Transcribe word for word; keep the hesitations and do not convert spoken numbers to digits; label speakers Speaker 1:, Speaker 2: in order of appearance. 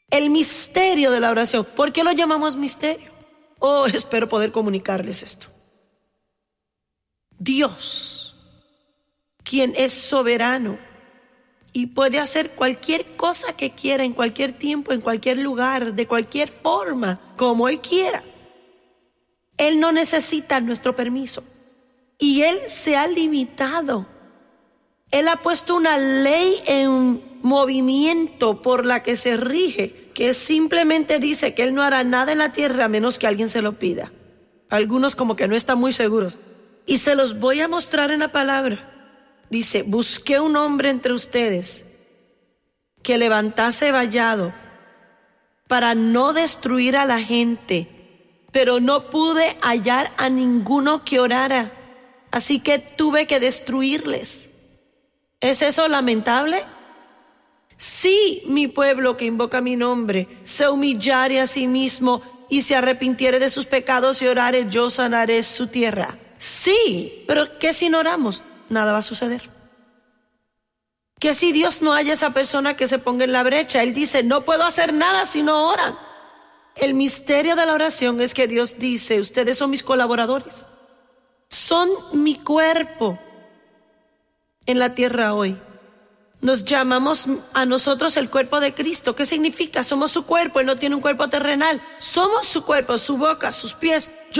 Speaker 1: El misterio de la oración. ¿Por qué lo llamamos misterio? Oh, espero poder comunicarles esto. Dios, quien es soberano y puede hacer cualquier cosa que quiera en cualquier tiempo, en cualquier lugar, de cualquier forma, como Él quiera. Él no necesita nuestro permiso y Él se ha limitado. Él ha puesto una ley en movimiento por la que se rige, que simplemente dice que Él no hará nada en la tierra a menos que alguien se lo pida. Algunos como que no están muy seguros. Y se los voy a mostrar en la palabra. Dice, busqué un hombre entre ustedes que levantase vallado para no destruir a la gente, pero no pude hallar a ninguno que orara, así que tuve que destruirles. ¿Es eso lamentable? Si mi pueblo que invoca mi nombre se humillare a sí mismo y se arrepintiere de sus pecados y orare, yo sanaré su tierra. Sí, pero ¿qué si no oramos? Nada va a suceder. ¿Qué si Dios no haya esa persona que se ponga en la brecha? Él dice, no puedo hacer nada si no oran. El misterio de la oración es que Dios dice, ustedes son mis colaboradores. Son mi cuerpo en la tierra hoy. Nos llamamos a nosotros el cuerpo de Cristo. ¿Qué significa? Somos su cuerpo. Él no tiene un cuerpo terrenal. Somos su cuerpo, su boca, sus pies. Yo